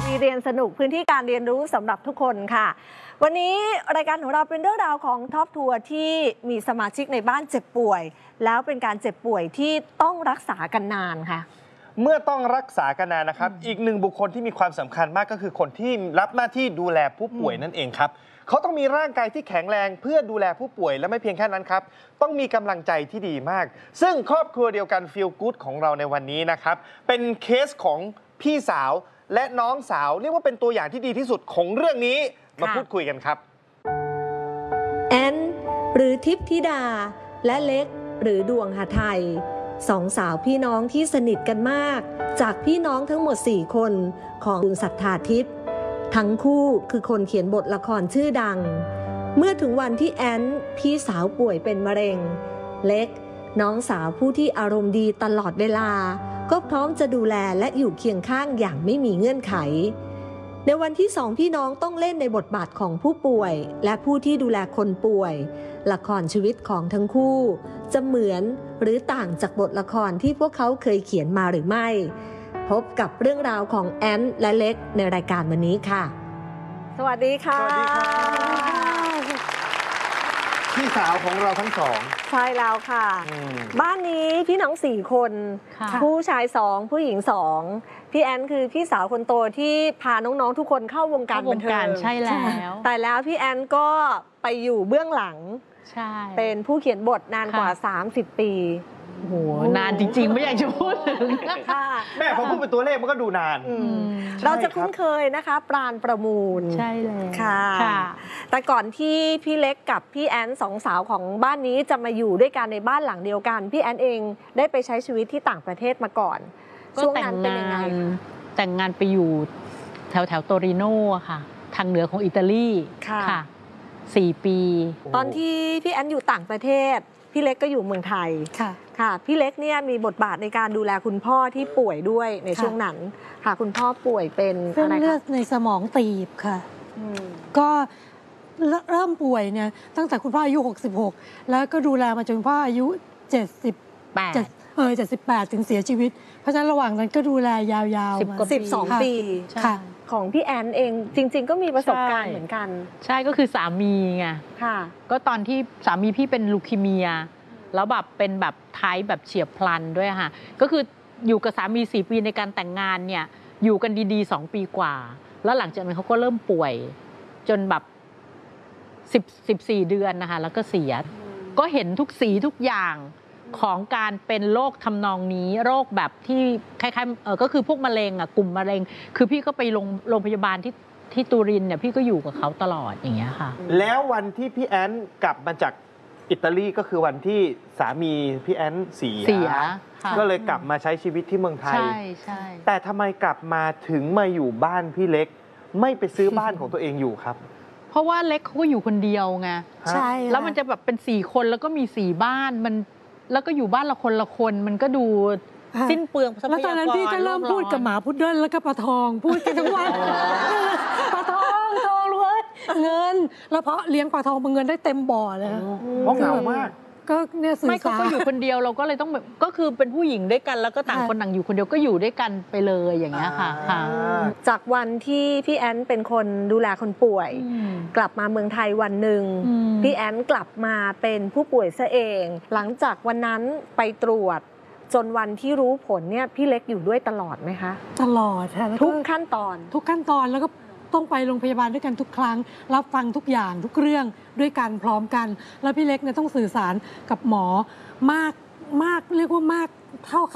ดีเรียนสนุกพื้นที่การเรียนรู้สำหรับทุกคนค่ะวันนี้รายการของเราเป็นเรื่องราวของท็อปทัวร์ที่มีสมาชิกในบ้านเจ็บป่วยแล้วเป็นการเจ็บป่วยที่ต้องรักษากันนานค่ะเมื่อต้องรักษากันนานนะครับอีกหนึ่งบุคคลที่มีความสำคัญมากก็คือคนที่รับหน้าที่ดูแลผู้ป่วยนั่นเองครับเขาต้องมีร่างกายที่แข็งแรงเพื่อดูแลผู้ป่วยและไม่เพียงแค่นั้นครับต้องมีกำลังใจที่ดีมากซึ่งครอบครัวเดียวกันฟีลกู๊ดของเราในวันนี้นะครับเป็นเคสของพี่สาวและน้องสาวเรียกว่าเป็นตัวอย่างที่ดีที่สุดของเรื่องนี้มาพูดคุยกันครับแอนหรือทิพธิดาและเล็กหรือดวงหไทยสองสาวพี่น้องที่สนิทกันมากจากพี่น้องทั้งหมด4คนของคุณศรัทธาทิพย์ทั้งคู่คือคนเขียนบทละครชื่อดังเมื่อถึงวันที่แอนพี่สาวป่วยเป็นมะเร็งเล็กน้องสาวผู้ที่อารมณ์ดีตลอดเวลาก็พร้อมจะดูแลและอยู่เคียงข้างอย่างไม่มีเงื่อนไขในวันที่2พี่น้องต้องเล่นในบทบาทของผู้ป่วยและผู้ที่ดูแลคนป่วยละครชีวิตของทั้งคู่จะเหมือนหรือต่างจากบทละครที่พวกเขาเคยเขียนมาหรือไม่พบกับเรื่องราวของแอนและเล็กในรายการวันนี้ค่ะสวัสดีค่ะสวัสดีค่ะพี่สาวของเราทั้งสองใช่แล้วค่ะบ้านนี้พี่น้อง4คนผู้ชาย2ผู้หญิง2พี่แอนคือพี่สาวคนโตที่พาน้องๆทุกคนเข้าวงการบันเทิงใช่แล้วแต่แล้วพี่แอนก็ไปอยู่เบื้องหลังใช่เป็นผู้เขียนบทนานกว่า30 ปีโอ้โหนานจริงๆไม่อยากจะพูดถึงแม่พอพูดเป็นตัวเลขมันก็ดูนานเราจะคุ้นเคยนะคะปราณประมูลใช่เลยค่ะแต่ก่อนที่พี่เล็กกับพี่แอนสองสาวของบ้านนี้จะมาอยู่ด้วยกันในบ้านหลังเดียวกันพี่แอนเองได้ไปใช้ชีวิตที่ต่างประเทศมาก่อนช่วงนั้นเป็นยังไงแต่งงานไปอยู่แถวโตริโนค่ะทางเหนือของอิตาลีค่ะ4 ปีตอนที่พี่แอนอยู่ต่างประเทศพี่เล็กก็อยู่เมืองไทยค่ะพี่เล็กเนี่ยมีบทบาทในการดูแลคุณพ่อที่ป่วยด้วยในช่วงนั้นค่ะคุณพ่อป่วยเป็นเส้นเลือดในสมองตีบค่ะก็เริ่มป่วยเนี่ยตั้งแต่คุณพ่ออายุ66แล้วก็ดูแลมาจนคุณพ่ออายุ78ถึงเสียชีวิตเพราะฉะนั้นระหว่างนั้นก็ดูแลยาวๆมา 12 ปีค่ะของพี่แอนเองจริงๆก็มีประสบการณ์เหมือนกันใช่ก็คือสามีไงก็ตอนที่สามีพี่เป็นลูคีเมียแล้วแบบเป็นแบบไทป์แบบเฉียบพลันด้วยค่ะก็คืออยู่กับสามี4 ปีในการแต่งงานเนี่ยอยู่กันดีๆ2 ปีกว่าแล้วหลังจากนั้นเขาก็เริ่มป่วยจนแบบ14 เดือนนะคะแล้วก็เสียก็เห็นทุกสีทุกอย่างของการเป็นโรคทำนองนี้โรคแบบที่คล้ายๆก็คือพวกมะเร็งกลุ่มมะเร็งคือพี่ก็ไปโรงพยาบาลที่ตูรินเนี่ยพี่ก็อยู่กับเขาตลอดอย่างเงี้ยค่ะแล้ววันที่พี่แอนกลับมาจากอิตาลีก็คือวันที่สามีพี่แอนเสียก็เลยกลับมาใช้ชีวิตที่เมืองไทยใช่แต่ทำไมกลับมาถึงมาอยู่บ้านพี่เล็กไม่ไปซื้อบ้านของตัวเองอยู่ครับเพราะว่าเล็กเขาก็อยู่คนเดียวไงใช่แล้วมันจะแบบเป็น4 คนแล้วก็มี4 บ้านมันแล้วก็อยู่บ้านละคนมันก็ดูสิ้นเปลืองทรัพยากรแล้วตอนนั้นพี่ก็เริ่มพูดกับหมาพุดเดิ้ลแล้วก็ปลาทองพูดกันทั้งวันปลาทองเลยเงินแล้วเพราะเลี้ยงปลาทองเงินได้เต็มบ่อเลยเพราะเหงามากก็เนี่ยสื่อสารไม่ก็อยู่คนเดียวเราก็เลยต้องแบบก็คือเป็นผู้หญิงด้วยกันแล้วก็ต่างคนต่างอยู่คนเดียวก็อยู่ด้วยกันไปเลยอย่างเงี้ยค่ะจากวันที่พี่แอนเป็นคนดูแลคนป่วยกลับมาเมืองไทยวันหนึ่งพี่แอนกลับมาเป็นผู้ป่วยซะเองหลังจากวันนั้นไปตรวจจนวันที่รู้ผลเนี่ยพี่เล็กอยู่ด้วยตลอดไหมคะตลอดค่ะทุกขั้นตอนแล้วก็ต้องไปโรงพยาบาลด้วยกันทุกครั้งรับฟังทุกอย่างทุกเรื่องด้วยกันพร้อมกันแล้วพี่เล็กเนี่ยต้องสื่อสารกับหมอมากเรียกว่ามากเท่า